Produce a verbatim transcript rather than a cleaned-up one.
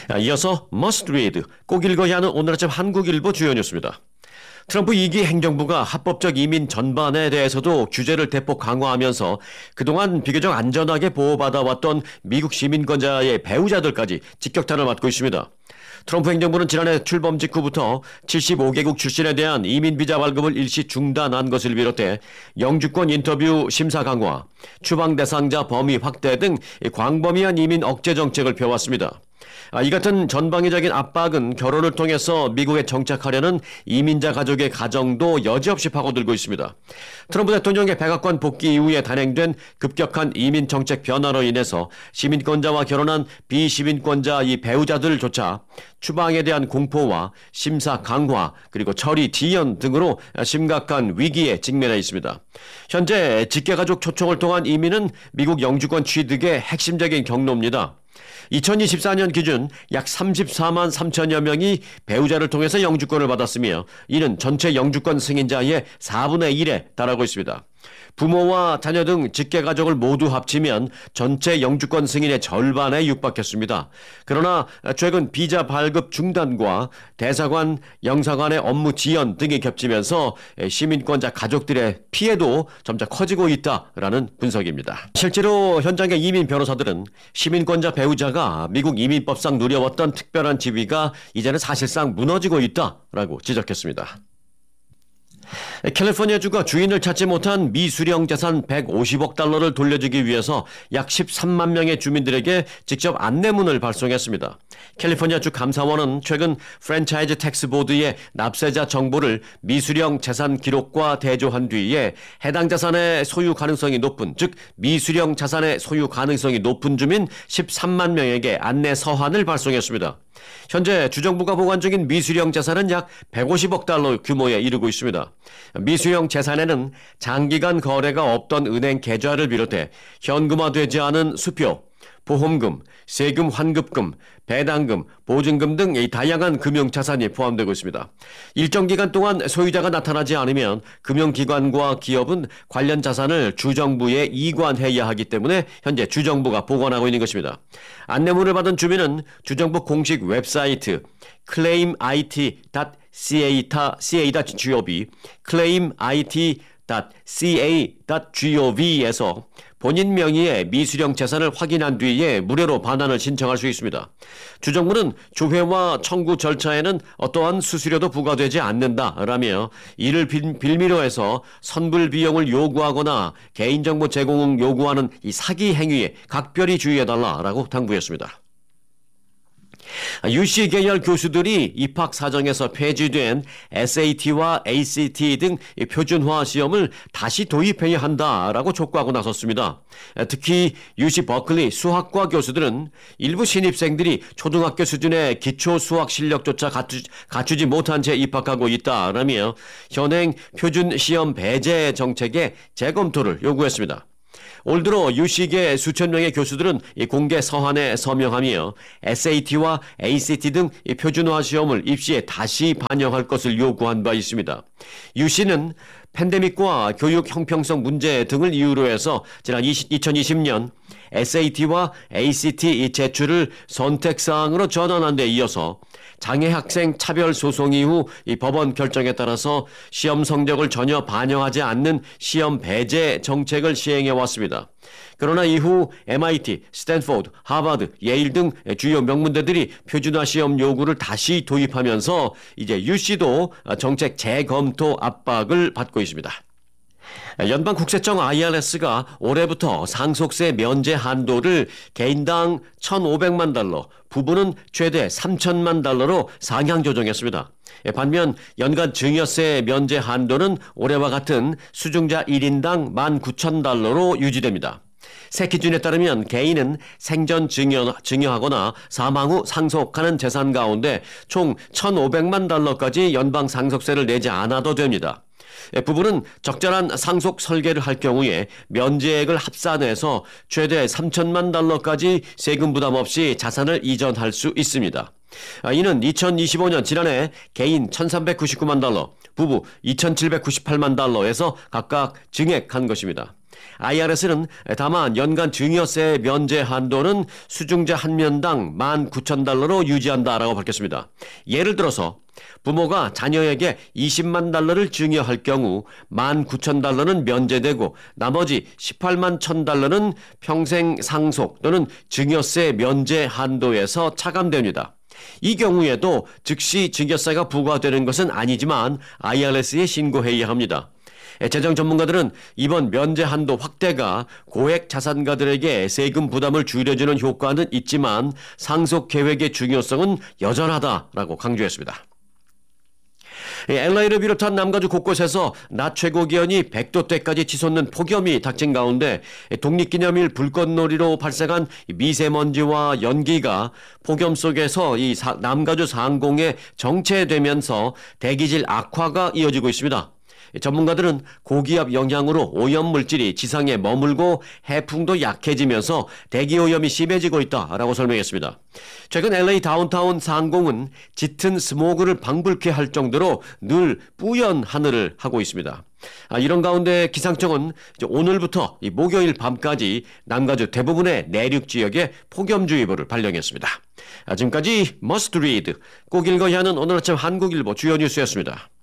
이어서 must read, 꼭 읽어야 하는 오늘 아침 한국일보 주요 뉴스입니다. 트럼프 이 기 행정부가 합법적 이민 전반에 대해서도 규제를 대폭 강화하면서 그동안 비교적 안전하게 보호받아왔던 미국 시민권자의 배우자들까지 직격탄을 맞고 있습니다. 트럼프 행정부는 지난해 출범 직후부터 칠십오 개국 출신에 대한 이민 비자 발급을 일시 중단한 것을 비롯해 영주권 인터뷰 심사 강화, 추방 대상자 범위 확대 등 광범위한 이민 억제 정책을 펴왔습니다. 이 같은 전방위적인 압박은 결혼을 통해서 미국에 정착하려는 이민자 가족의 가정도 여지없이 파고들고 있습니다. 트럼프 대통령의 백악관 복귀 이후에 단행된 급격한 이민 정책 변화로 인해서 시민권자와 결혼한 비시민권자 이 배우자들조차 추방에 대한 공포와 심사 강화 그리고 처리 지연 등으로 심각한 위기에 직면해 있습니다. 현재 직계가족 초청을 통한 이민은 미국 영주권 취득의 핵심적인 경로입니다. 이천이십사 년 기준 약 삼십사만 삼천여 명이 배우자를 통해서 영주권을 받았으며 이는 전체 영주권 승인자의 사분의 일에 달하고 있습니다. 부모와 자녀 등 직계가족을 모두 합치면 전체 영주권 승인의 절반에 육박했습니다. 그러나 최근 비자 발급 중단과 대사관, 영사관의 업무 지연 등이 겹치면서 시민권자 가족들의 피해도 점차 커지고 있다라는 분석입니다. 실제로 현장의 이민 변호사들은 시민권자 배우자가 미국 이민법상 누려왔던 특별한 지위가 이제는 사실상 무너지고 있다라고 지적했습니다. 캘리포니아주가 주인을 찾지 못한 미수령 재산 백오십억 달러를 돌려주기 위해서 약 십삼만 명의 주민들에게 직접 안내문을 발송했습니다. 캘리포니아주 감사원은 최근 프랜차이즈 텍스 보드의 납세자 정보를 미수령 재산 기록과 대조한 뒤에 해당 자산의 소유 가능성이 높은, 즉 미수령 자산의 소유 가능성이 높은 주민 십삼만 명에게 안내 서한을 발송했습니다. 현재 주정부가 보관 중인 미수령 재산은 약 백오십억 달러 규모에 이르고 있습니다. 미수령 재산에는 장기간 거래가 없던 은행 계좌를 비롯해 현금화되지 않은 수표, 보험금, 세금 환급금, 배당금, 보증금 등 다양한 금융자산이 포함되고 있습니다. 일정 기간 동안 소유자가 나타나지 않으면 금융기관과 기업은 관련 자산을 주정부에 이관해야 하기 때문에 현재 주정부가 보관하고 있는 것입니다. 안내문을 받은 주민은 주정부 공식 웹사이트 클레임 아이티 닷 씨에이 닷 gov, 클레임 아이티 닷 씨에이 닷 gov에서 본인 명의의 미수령 재산을 확인한 뒤에 무료로 반환을 신청할 수 있습니다. 주정부는 조회와 청구 절차에는 어떠한 수수료도 부과되지 않는다라며 이를 빌미로 해서 선불 비용을 요구하거나 개인정보 제공을 요구하는 이 사기 행위에 각별히 주의해달라라고 당부했습니다. 유씨 계열 교수들이 입학 사정에서 폐지된 에스에이티와 에이씨티 등 표준화 시험을 다시 도입해야 한다라고 촉구하고 나섰습니다. 특히 유씨 버클리 수학과 교수들은 일부 신입생들이 초등학교 수준의 기초 수학 실력조차 갖추, 갖추지 못한 채 입학하고 있다라며 현행 표준 시험 배제 정책의 재검토를 요구했습니다. 올 들어 유씨계 수천 명의 교수들은 공개 서한에 서명하며 에스에이티와 에이씨티 등 표준화 시험을 입시에 다시 반영할 것을 요구한 바 있습니다. 유씨는 팬데믹과 교육 형평성 문제 등을 이유로 해서 지난 이천이십 년 에스에이티와 에이씨티 제출을 선택사항으로 전환한 데 이어서 장애 학생 차별 소송 이후 이 법원 결정에 따라서 시험 성적을 전혀 반영하지 않는 시험 배제 정책을 시행해 왔습니다. 그러나 이후 엠아이티, 스탠포드, 하버드, 예일 등 주요 명문대들이 표준화 시험 요구를 다시 도입하면서 이제 유씨도 정책 재검토 압박을 받고 있습니다. 연방국세청 아이알에스가 올해부터 상속세 면제 한도를 개인당 천오백만 달러, 부부는 최대 삼천만 달러로 상향 조정했습니다. 반면 연간 증여세 면제 한도는 올해와 같은 수중자 일 인당 만 구천 달러로 유지됩니다. 새 기준에 따르면 개인은 생전 증여, 증여하거나 사망 후 상속하는 재산 가운데 총 천오백만 달러까지 연방 상속세를 내지 않아도 됩니다. 부부는 적절한 상속 설계를 할 경우에 면제액을 합산해서 최대 삼천만 달러까지 세금 부담 없이 자산을 이전할 수 있습니다. 아, 이는 이천이십오 년 지난해 개인 천삼백구십구만 달러, 부부 이천칠백구십팔만 달러에서 각각 증액한 것입니다. 아이알에스는 다만 연간 증여세 면제 한도는 수중자 한 명당 만 구천 달러로 유지한다라고 밝혔습니다. 예를 들어서 부모가 자녀에게 이십만 달러를 증여할 경우 만 구천 달러는 면제되고 나머지 십팔만 천 달러는 평생 상속 또는 증여세 면제 한도에서 차감됩니다. 이 경우에도 즉시 증여세가 부과되는 것은 아니지만 아이알에스에 신고해야 합니다. 재정 전문가들은 이번 면제 한도 확대가 고액 자산가들에게 세금 부담을 줄여주는 효과는 있지만 상속 계획의 중요성은 여전하다라고 강조했습니다. 엘에이를 비롯한 남가주 곳곳에서 낮 최고 기온이 백 도대까지 치솟는 폭염이 닥친 가운데 독립기념일 불꽃놀이로 발생한 미세먼지와 연기가 폭염 속에서 이 남가주 상공에 정체되면서 대기질 악화가 이어지고 있습니다. 전문가들은 고기압 영향으로 오염물질이 지상에 머물고 해풍도 약해지면서 대기오염이 심해지고 있다라고 설명했습니다. 최근 엘에이 다운타운 상공은 짙은 스모그를 방불케 할 정도로 늘 뿌연 하늘을 하고 있습니다. 아, 이런 가운데 기상청은 이제 오늘부터 이 목요일 밤까지 남가주 대부분의 내륙 지역에 폭염주의보를 발령했습니다. 아, 지금까지 머스트 리드 꼭 읽어야 하는 오늘 아침 한국일보 주요 뉴스였습니다.